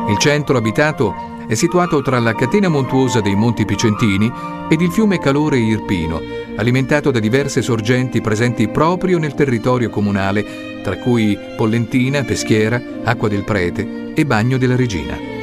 Il centro abitato è situato tra la catena montuosa dei Monti Picentini ed il fiume Calore Irpino, alimentato da diverse sorgenti presenti proprio nel territorio comunale, tra cui Pollentina, Peschiera, Acqua del Prete e Bagno della Regina.